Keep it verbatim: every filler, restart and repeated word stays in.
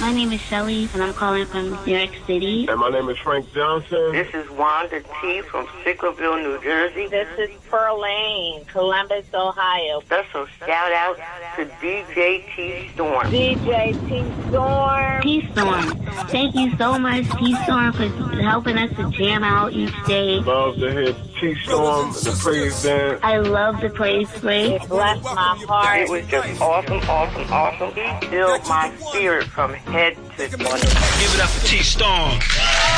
My name is Shelly, and I'm calling from New York City. And my name is Frank Johnson. This is Wanda T. from Sicklerville, New Jersey. This is Pearlane, Columbus, Ohio. Special shout out to D J T Storm. D J T Storm. T Storm. Thank you so much, T Storm, for helping us to jam out each day. Love to hear T Storm, the praise dance. I love the praise break. It blessed my heart. It was just awesome, awesome, awesome. He filled my spirit from head to toe. Give it up for T Storm.